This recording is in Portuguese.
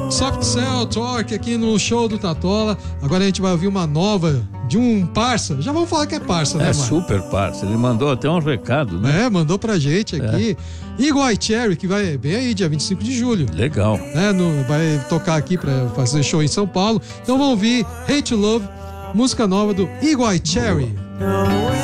Soft Cell Torque aqui no show do Tatola. Agora a gente vai ouvir uma nova de um parça. Já vamos falar que é parça, né, É Mário? super parça. Ele mandou até um recado, né? Mandou pra gente aqui. Eagle Eye Cherry, que vai bem aí, dia 25 de julho. Legal. Vai tocar aqui pra fazer show em São Paulo. Então vamos ouvir Hate to Love, música nova do Eagle Eye Cherry.